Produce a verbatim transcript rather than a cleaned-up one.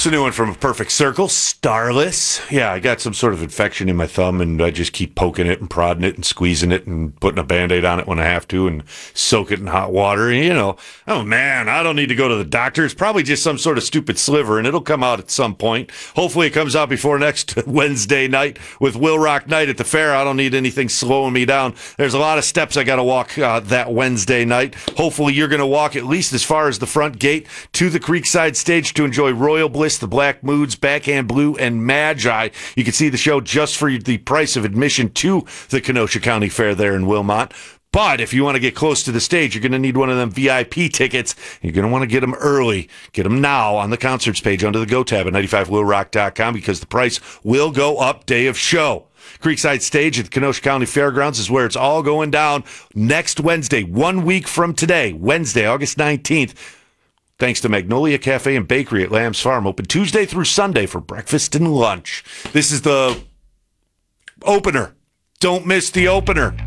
It's a new one from Perfect Circle, Starless. Yeah, I got some sort of infection in my thumb, and I just keep poking it and prodding it and squeezing it and putting a Band-Aid on it when I have to and soak it in hot water. And, you know, oh, man, I don't need to go to the doctor. It's probably just some sort of stupid sliver, and it'll come out at some point. Hopefully it comes out before next Wednesday night with Will Rock Night at the fair. I don't need anything slowing me down. There's a lot of steps I got to walk uh, that Wednesday night. Hopefully you're going to walk at least as far as the front gate to the Creekside stage to enjoy Royal Bliss, the Black Moods, Backhand Blue, and Magi. You can see the show just for the price of admission to the Kenosha County Fair there in Wilmot. But if you want to get close to the stage, you're going to need one of them V I P tickets. You're going to want to get them early. Get them now on the concerts page under the Go tab at ninety-five will rock dot com because the price will go up day of show. Creekside Stage at the Kenosha County Fairgrounds is where it's all going down next Wednesday, one week from today, Wednesday, August nineteenth. Thanks to Magnolia Cafe and Bakery at Lamb's Farm, open Tuesday through Sunday for breakfast and lunch. This is the opener. Don't miss the opener.